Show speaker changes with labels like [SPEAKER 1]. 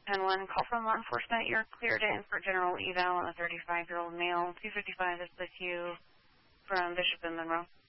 [SPEAKER 1] 10-1, call from law enforcement. You're cleared in for general eval on a 35-year-old male. 255 is the queue from Bishop and Monroe.